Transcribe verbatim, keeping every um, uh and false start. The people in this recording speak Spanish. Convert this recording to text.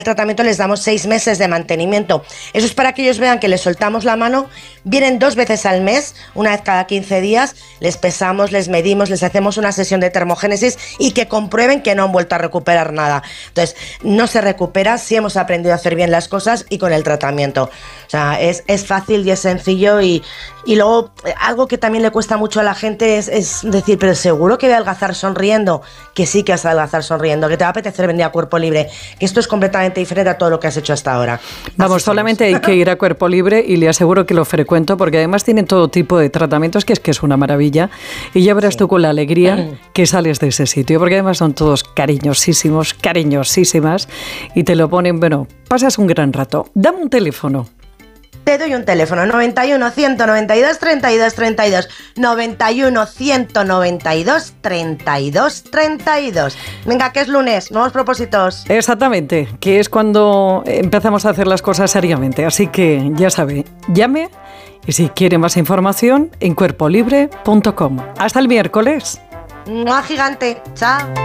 tratamiento les damos seis meses de mantenimiento. Eso es para que ellos vean que les soltamos la mano, vienen dos veces al mes, una vez cada quince días, les pesamos, les medimos, les hacemos una sesión de termogénesis y que comprueben que no han vuelto a recuperar nada. Entonces, no se recupera si hemos aprendido a hacer bien las cosas y con el tratamiento. O sea, es, es fácil y es sencillo y, y luego algo que también le cuesta mucho a la gente es, es decir, pero seguro que voy a adelgazar sonriendo, que sí que vas a adelgazar sonriendo, que te va a apetecer venir a Cuerpo Libre, que esto es completamente diferente a todo lo que has hecho hasta ahora. Vamos, Así solamente somos. hay que ir a Cuerpo Libre y le aseguro que lo frecuento porque además tienen todo tipo de tratamientos, que es que es una maravilla, y ya verás sí. tú con la alegría que sales de ese sitio, porque además son todos cariñosísimos, cariñosísimas, y te lo ponen, bueno, pasas un gran rato. Dame un teléfono. Te doy un teléfono, noventa y uno, ciento noventa y dos, treinta y dos, treinta y dos, noventa y uno, ciento noventa y dos, treinta y dos, treinta y dos. Venga, que es lunes, nuevos propósitos. Exactamente, que es cuando empezamos a hacer las cosas seriamente, así que ya sabe, llame y si quiere más información en cuerpo libre punto com. Hasta el miércoles. ¡Mua gigante! ¡Chao!